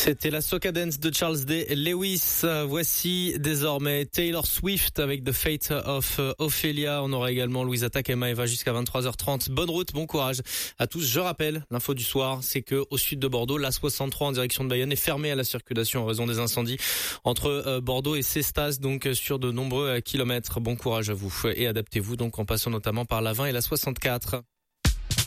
C'était la Soca Dance de Charles D. Lewis. Voici désormais Taylor Swift avec The Fate of Ophelia. On aura également Louise Attaque et Maëva jusqu'à 23h30. Bonne route, bon courage à tous. Je rappelle, l'info du soir, c'est que au sud de Bordeaux, la 63 en direction de Bayonne est fermée à la circulation en raison des incendies entre Bordeaux et Cestas, donc sur de nombreux kilomètres. Bon courage à vous et adaptez-vous donc en passant notamment par la 20 et la 64.